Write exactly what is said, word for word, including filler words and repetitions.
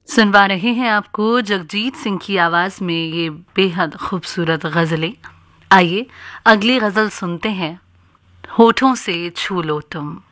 सुनवा रहे हैं आपको जगजीत सिंह की आवाज में ये बेहद खूबसूरत गजलें। आइए अगली गजल सुनते हैं। होठों से छू लो तुम।